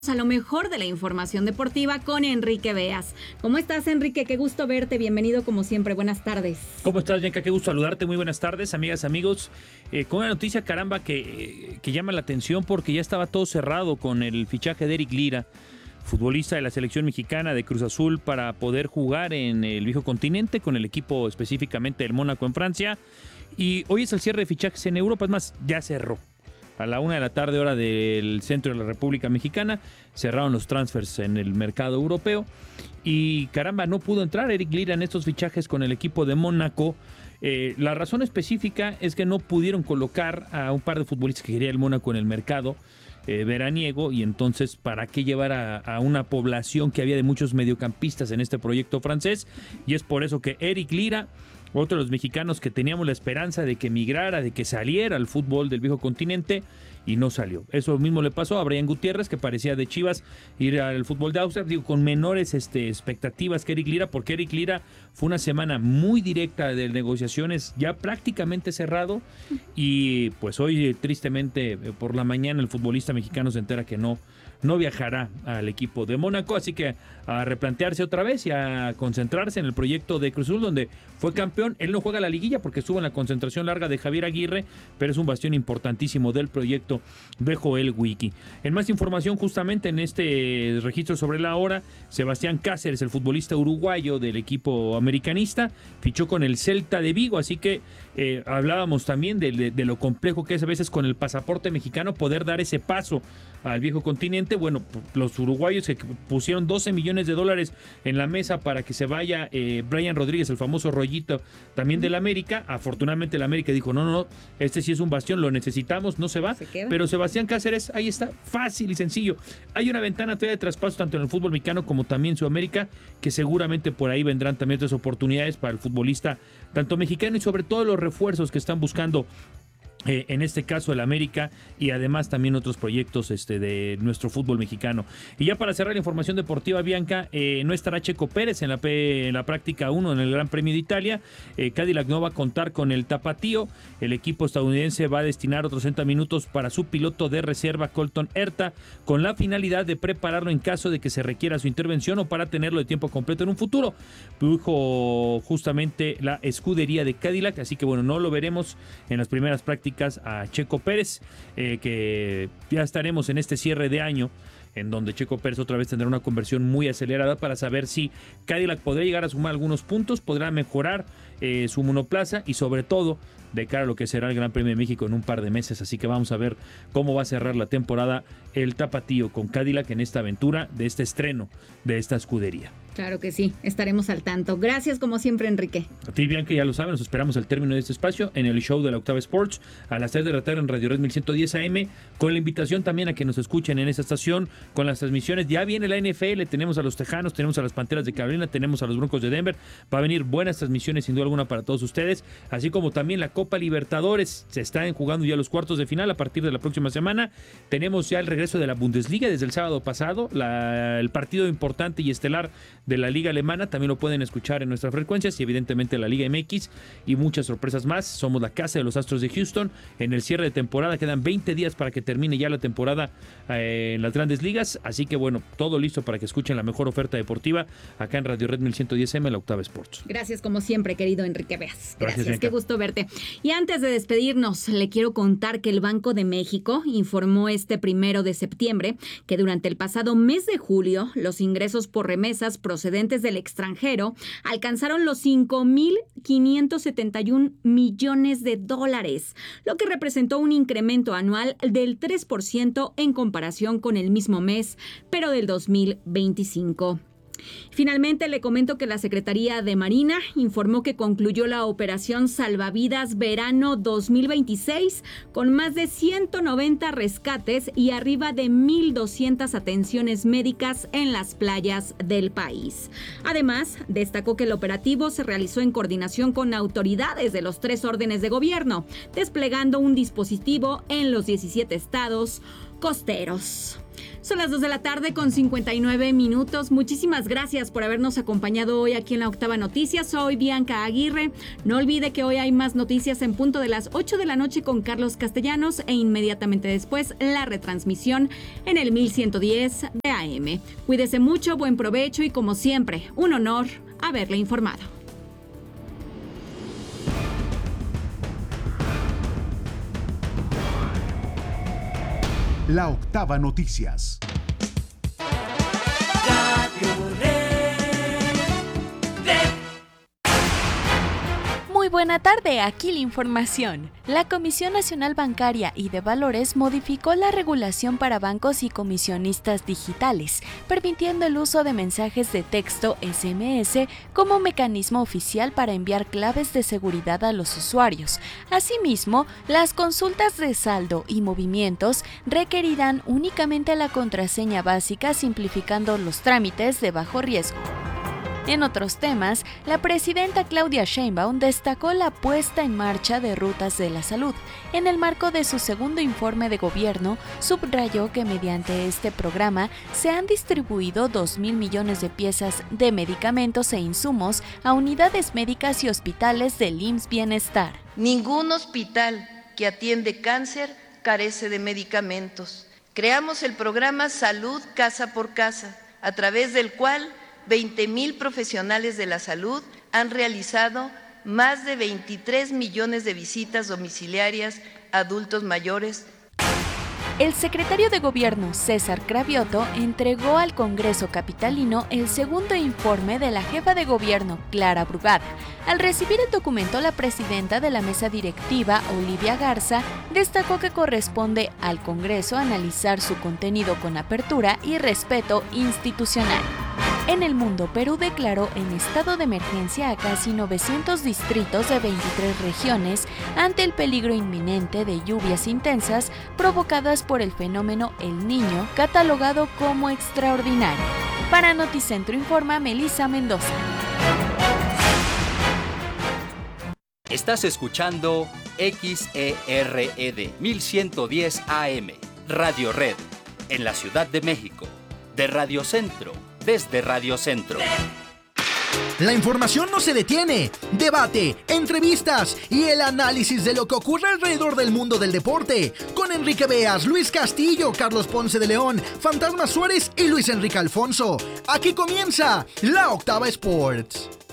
A lo mejor de la información deportiva con Enrique Beas. ¿Cómo estás, Enrique? Qué gusto verte. Bienvenido como siempre. Buenas tardes. ¿Cómo estás, Bianca? Qué gusto saludarte. Muy buenas tardes, amigas, amigos. Con una noticia, caramba, que llama la atención porque ya estaba todo cerrado con el fichaje de Eric Lira, futbolista de la selección mexicana de Cruz Azul, para poder jugar en el viejo continente con el equipo específicamente del Mónaco en Francia. Y hoy es el cierre de fichajes en Europa. Es más, ya cerró. A la 1:00 p.m, hora del centro de la República Mexicana, cerraron los transfers en el mercado europeo. Y caramba, no pudo entrar Eric Lira en estos fichajes con el equipo de Mónaco. La razón específica es que no pudieron colocar a un par de futbolistas que quería el Mónaco en el mercado veraniego, y entonces ¿para qué llevar a una población que había de muchos mediocampistas en este proyecto francés? Y es por eso que Eric Lira, otro de los mexicanos que teníamos la esperanza de que migrara, de que saliera al fútbol del viejo continente, y no salió. Eso mismo le pasó a Brian Gutiérrez, que parecía de Chivas ir al fútbol de Austria, con menores expectativas que Eric Lira, porque Eric Lira fue una semana muy directa de negociaciones, ya prácticamente cerrado, y pues hoy tristemente por la mañana el futbolista mexicano se entera que no viajará al equipo de Mónaco, así que a replantearse otra vez y a concentrarse en el proyecto de Cruz Azul, donde fue campeón. Él no juega la liguilla porque estuvo en la concentración larga de Javier Aguirre, pero es un bastión importantísimo del proyecto de Joel Wiki. En más información, justamente en este registro sobre la hora, Sebastián Cáceres, el futbolista uruguayo del equipo americanista, fichó con el Celta de Vigo, así que hablábamos también de lo complejo que es a veces con el pasaporte mexicano poder dar ese paso al viejo continente. Bueno, los uruguayos que pusieron $12 millones en la mesa para que se vaya Brian Rodríguez, el famoso rollito también del América. Afortunadamente el América dijo, no, este sí es un bastión, lo necesitamos, no se va. Pero Sebastián Cáceres, ahí está, fácil y sencillo. Hay una ventana todavía de traspaso tanto en el fútbol mexicano como también en Sudamérica, que seguramente por ahí vendrán también otras oportunidades para el futbolista tanto mexicano, y sobre todo los refuerzos que están buscando en este caso el América, y además también otros proyectos de nuestro fútbol mexicano. Y ya para cerrar la información deportiva, Bianca, no estará Checo Pérez en la práctica 1 en el Gran Premio de Italia. Cadillac no va a contar con el tapatío. El equipo estadounidense va a destinar otros 60 minutos para su piloto de reserva, Colton Herta, con la finalidad de prepararlo en caso de que se requiera su intervención o para tenerlo de tiempo completo en un futuro, dijo justamente la escudería de Cadillac. Así que bueno, no lo veremos en las primeras prácticas a Checo Pérez, que ya estaremos en este cierre de año, en donde Checo Pérez otra vez tendrá una conversión muy acelerada para saber si Cadillac podrá llegar a sumar algunos puntos, podrá mejorar su monoplaza, y sobre todo de cara a lo que será el Gran Premio de México en un par de meses. Así que vamos a ver cómo va a cerrar la temporada el tapatío con Cadillac en esta aventura de este estreno de esta escudería. Claro que sí, estaremos al tanto. Gracias como siempre, Enrique. A ti, Bianca, ya lo saben, nos esperamos al término de este espacio en el show de la Octava Sports a las 3 de la tarde en Radio Red 1110 AM, con la invitación también a que nos escuchen en esta estación con las transmisiones. Ya viene la NFL, tenemos a los Tejanos, tenemos a las Panteras de Carolina, tenemos a los Broncos de Denver. Va a venir buenas transmisiones sin duda alguna para todos ustedes, así como también la Copa Libertadores. Se están jugando ya los cuartos de final a partir de la próxima semana. Tenemos ya el regreso de la Bundesliga desde el sábado pasado, el partido importante y estelar de la Liga Alemana, también lo pueden escuchar en nuestras frecuencias, y evidentemente la Liga MX y muchas sorpresas más. Somos la casa de los Astros de Houston en el cierre de temporada. Quedan 20 días para que termine ya la temporada en las grandes ligas, así que bueno, todo listo para que escuchen la mejor oferta deportiva acá en Radio Red 1110 AM, la Octava Sports. Gracias como siempre, querido Enrique Beas. Gracias, qué gusto verte. Y antes de despedirnos, le quiero contar que el Banco de México informó este 1 de septiembre que durante el pasado mes de julio los ingresos por remesas procedentes del extranjero alcanzaron los $5,571 millones, lo que representó un incremento anual del 3% en comparación con el mismo mes, pero del 2025. Finalmente, le comento que la Secretaría de Marina informó que concluyó la operación Salvavidas Verano 2026 con más de 190 rescates y arriba de 1,200 atenciones médicas en las playas del país. Además, destacó que el operativo se realizó en coordinación con autoridades de los 3 órdenes de gobierno, desplegando un dispositivo en los 17 estados, costeros. Son las 2 de la tarde con 59 minutos. Muchísimas gracias por habernos acompañado hoy aquí en la Octava Noticias. Soy Bianca Aguirre. No olvide que hoy hay más noticias en punto de las 8 de la noche con Carlos Castellanos e inmediatamente después la retransmisión en el 1110 de AM. Cuídese mucho, buen provecho y como siempre, un honor haberle informado. La Octava Noticias. Muy buena tarde, aquí la información. La Comisión Nacional Bancaria y de Valores modificó la regulación para bancos y comisionistas digitales, permitiendo el uso de mensajes de texto SMS como mecanismo oficial para enviar claves de seguridad a los usuarios. Asimismo, las consultas de saldo y movimientos requerirán únicamente la contraseña básica, simplificando los trámites de bajo riesgo. En otros temas, la presidenta Claudia Sheinbaum destacó la puesta en marcha de rutas de la salud. En el marco de su segundo informe de gobierno, subrayó que mediante este programa se han distribuido 2,000 millones de piezas de medicamentos e insumos a unidades médicas y hospitales del IMSS Bienestar. Ningún hospital que atiende cáncer carece de medicamentos. Creamos el programa Salud Casa por Casa, a través del cual 20,000 profesionales de la salud han realizado más de 23 millones de visitas domiciliarias a adultos mayores. El secretario de Gobierno, César Cravioto, entregó al Congreso capitalino el segundo informe de la jefa de Gobierno, Clara Brugada. Al recibir el documento, la presidenta de la mesa directiva, Olivia Garza, destacó que corresponde al Congreso analizar su contenido con apertura y respeto institucional. En el mundo, Perú declaró en estado de emergencia a casi 900 distritos de 23 regiones ante el peligro inminente de lluvias intensas provocadas por el fenómeno El Niño, catalogado como extraordinario. Para Noticentro informa Melissa Mendoza. Estás escuchando XERED 1110 AM, Radio Red, en la Ciudad de México, de Radio Centro. Desde Radio Centro. La información no se detiene. Debate, entrevistas y el análisis de lo que ocurre alrededor del mundo del deporte. Con Enrique Beas, Luis Castillo, Carlos Ponce de León, Fantasma Suárez y Luis Enrique Alfonso. Aquí comienza La Octava Sports.